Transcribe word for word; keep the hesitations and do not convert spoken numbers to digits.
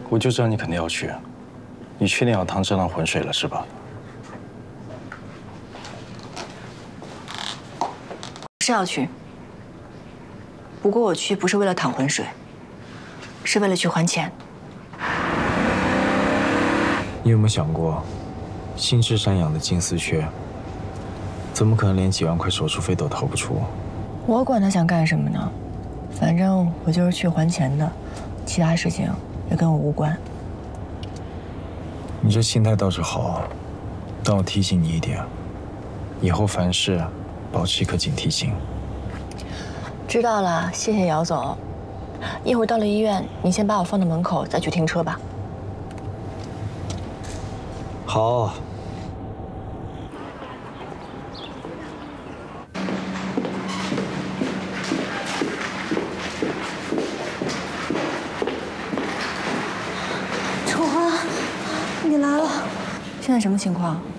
我就知道你肯定要去，你确定要趟这趟浑水了是吧？ 是要去，不过我去不是为了淌浑水，是为了去还钱。 你有没有想过，心智山养的金丝雀，怎么可能连几万块手术费都掏不出？ 我管他想干什么呢，反正我就是去还钱的，其他事情也跟我无关。 你这心态倒是好，但我提醒你一点，以后凡事保持一颗警惕心。 知道了，谢谢姚总。一会儿到了医院，你先把我放到门口，再去停车吧。 好。 楚华，你来了。现在什么情况？